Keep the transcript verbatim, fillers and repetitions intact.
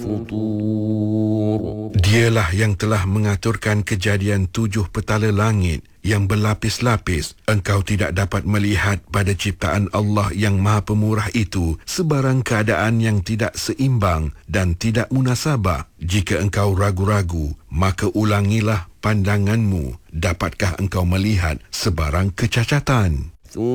الفطور. Dialah yang telah mengaturkan kejadian tujuh petala langit yang berlapis-lapis. Engkau tidak dapat melihat pada ciptaan Allah yang Maha Pemurah itu sebarang keadaan yang tidak seimbang dan tidak munasabah. Jika engkau ragu-ragu, maka ulangilah pandanganmu. Dapatkah engkau melihat sebarang kecacatan?